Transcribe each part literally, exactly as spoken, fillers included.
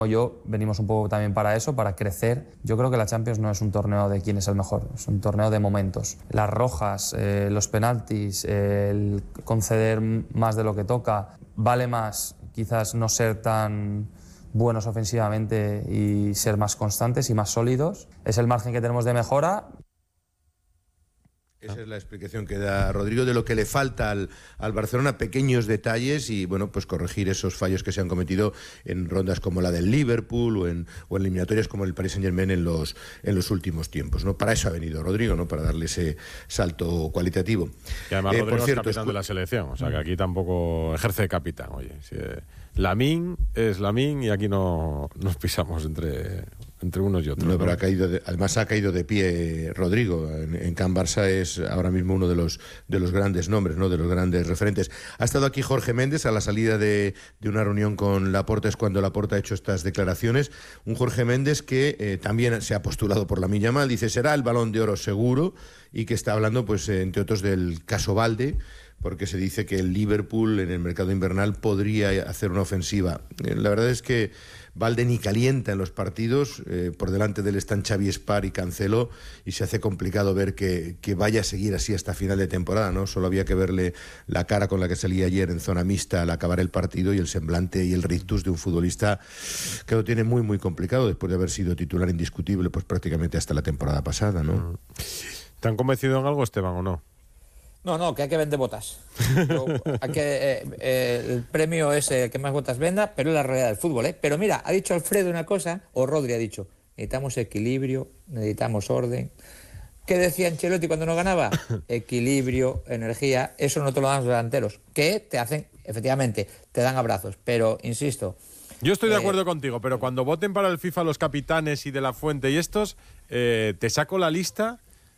Yo venimos un poco también para eso, para crecer. Yo creo que la Champions no es un torneo de quién es el mejor, es un torneo de momentos. Las rojas, eh, los penaltis, eh, el conceder más de lo que toca, vale más quizás no ser tan buenos ofensivamente y ser más constantes y más sólidos. Es el margen que tenemos de mejora. Esa es la explicación que da Rodrigo de lo que le falta al, al Barcelona, pequeños detalles y, bueno, pues corregir esos fallos que se han cometido en rondas como la del Liverpool o en, o en eliminatorias como el Paris Saint-Germain en los, en los últimos tiempos, ¿no? Para eso ha venido Rodrigo, ¿no? Para darle ese salto cualitativo. Y además Eh, Rodrigo por cierto, es capitán de la selección, o sea que aquí tampoco ejerce de capitán, oye. Si, eh, Lamine es Lamine y aquí no nos pisamos entre... entre unos y otros. No, ¿no? pero ha caído de, además ha caído de pie Rodrigo. En, en Can Barça es ahora mismo uno de los de los grandes nombres, ¿no? De los grandes referentes. Ha estado aquí Jorge Méndez a la salida de, de una reunión con Laporta, es cuando Laporta ha hecho estas declaraciones. Un Jorge Méndez que eh, también se ha postulado por Lamine Yamal, dice será el Balón de Oro seguro, y que está hablando, pues, entre otros, del caso Balde, porque se dice que el Liverpool en el mercado invernal podría hacer una ofensiva. Eh, la verdad es que Balde ni calienta en los partidos, eh, por delante de él están Xavi Espar y Cancelo, y se hace complicado ver que, que vaya a seguir así hasta final de temporada, ¿no? Solo había que verle la cara con la que salía ayer en zona mixta al acabar el partido y el semblante y el rictus de un futbolista que lo tiene muy muy complicado después de haber sido titular indiscutible pues prácticamente hasta la temporada pasada, ¿no? ¿Te han convencido en algo, Esteban, o no? No, no, que hay que vender botas. Pero hay que, eh, eh, el premio es el que más botas venda, pero es la realidad del fútbol, ¿eh? Pero mira, ha dicho Alfredo una cosa, o Rodri ha dicho, necesitamos equilibrio, necesitamos orden. ¿Qué decía Ancelotti cuando no ganaba? Equilibrio, energía, eso no te lo dan los delanteros, que te hacen, efectivamente, te dan abrazos, pero insisto... Yo estoy de eh, acuerdo contigo, pero cuando voten para el FIFA los capitanes y De La Fuente y estos, eh, te saco la lista...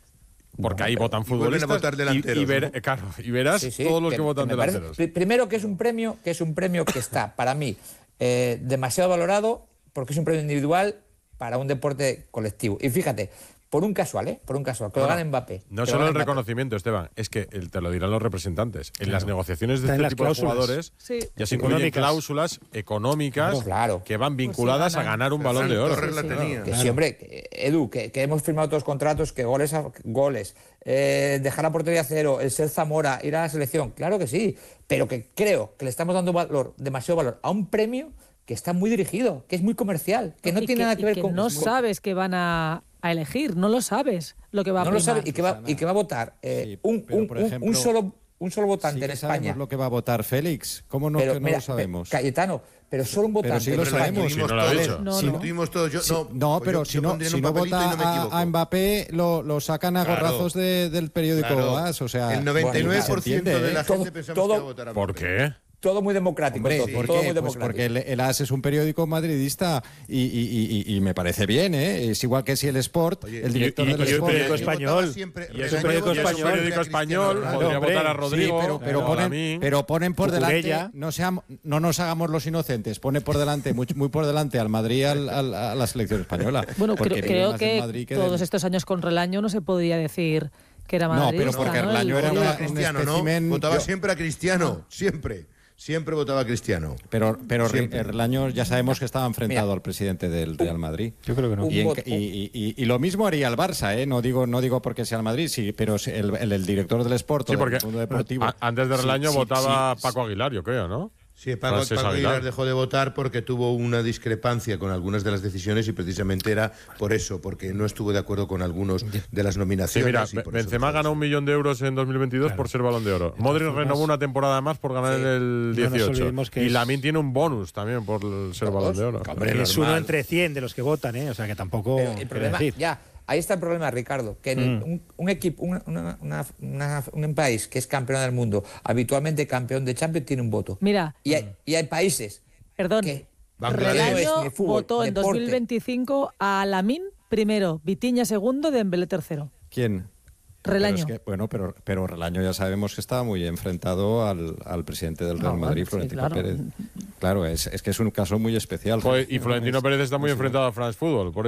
Porque ahí votan futbolistas a votar delanteros, y, y, ver, ¿no? eh, claro, y verás sí, sí, todos los que, que votan que delanteros. Parece, primero que es un premio que es un premio que está para mí eh, demasiado valorado porque es un premio individual para un deporte colectivo. Y fíjate, por un casual, ¿eh? Por un casual, que bueno, lo gane Mbappé. No solo el reconocimiento, Esteban, es que el, te lo dirán los representantes. En claro. las negociaciones de Está este tipo cláusulas. de jugadores sí. ya se incluyen cláusulas económicas claro. que van vinculadas pues sí, a ganar un balón de oro. Sí, sí, claro. Que claro. siempre, que, Edu, que, que hemos firmado todos los contratos, que goles, a, goles eh, dejar la portería cero, el ser Zamora, ir a la selección, claro que sí, pero que creo que le estamos dando valor, demasiado valor a un premio que está muy dirigido, que es muy comercial, que no y tiene que, nada que ver que con... no sabes que van a, a elegir, no lo sabes lo que va a No primar. lo sabes y que va, y que va a votar eh, sí, un, un, ejemplo, un solo un solo votante sí en España. Sabemos lo que va a votar Félix. ¿Cómo no, pero, que no mira, lo sabemos? Cayetano, pero solo un votante. Pero sí lo sabemos. Si no lo ha dicho. No, si no. tuvimos todos, yo, sí, no, no, pero yo, si yo no, si no vota no a, a Mbappé, lo, lo sacan a claro, gorrazos de, del periódico claro. AS. O sea, el noventa y nueve por ciento bueno, de la ¿eh? gente todo, pensamos todo, que va a votar a Mbappé. ¿Por qué? Todo muy democrático. Hombre, todo, ¿por todo qué? muy Pues democrático. porque el, el AS es un periódico madridista y, y, y, y me parece bien, ¿eh? Es igual que si el Sport, Oye, el director y, y, del y Sport... un periódico español. Siempre, y es un periódico español. Es un periódico español, claro, podría hombre, votar a Rodrigo. Sí, pero, pero, pero, ponen, pero ponen por Cucurella. delante, no, seamos, no nos hagamos los inocentes, pone por delante, muy, muy por delante al Madrid al, al, a la selección española. Bueno, creo, creo que, que todos del... estos años con Relaño no se podría decir que era madridista. No, pero porque ¿no? Relaño era votaba una, a Cristiano, un espécimen... ¿no? Votaba yo... siempre a Cristiano, siempre. Siempre votaba a Cristiano. Pero, pero Siempre. Relaño ya sabemos que estaba enfrentado Mira, al presidente del Real Madrid. Yo creo que no. Y, en, y, y, y, y lo mismo haría el Barça, ¿eh? No digo, no digo porque sea el Madrid, sí, pero el, el, el director del Sport, sí, porque del mundo deportivo. A, antes de Relaño sí, votaba sí, Paco Aguilar, yo creo, ¿no? Sí, Paco, Paco Aguilar dejó de votar porque tuvo una discrepancia con algunas de las decisiones y precisamente era por eso, porque no estuvo de acuerdo con algunos de las nominaciones. Sí, mira, Benzema ganó un millón de euros en dos mil veintidós claro. por ser Balón de Oro. Modric formas, renovó una temporada más por ganar sí. el dieciocho. No y es... Lamine tiene un bonus también por ser ¿Todos? Balón de Oro. Hombre, es uno entre cien de los que votan, ¿eh? O sea que tampoco... Pero el problema, decir. ya... Ahí está el problema, Ricardo, que en mm. un, un equipo, una, una, una, una, un país que es campeón del mundo, habitualmente campeón de Champions, tiene un voto. Mira. Y hay, y hay países Perdón, que... Relaño votó en dos mil veinticinco a Lamine primero, Vitinha segundo, Dembélé tercero. ¿Quién? Relaño. Pero es que, bueno, pero, pero Relaño ya sabemos que estaba muy enfrentado al, al presidente del Real no, Madrid, Florentino sí, claro. Pérez. Claro, es, es que es un caso muy especial. Pues, y Florentino Pérez está muy enfrentado a France Football, por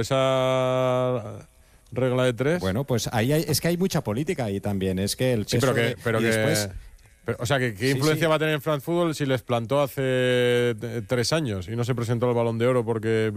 esa... regla de tres. Bueno, pues ahí hay, es que hay mucha política ahí también. Es que el peso sí, pero que, de, pero y que después, Pero, o sea, ¿qué, qué Sí, influencia sí. va a tener en France Football si les plantó hace eh, tres años y no se presentó el Balón de Oro porque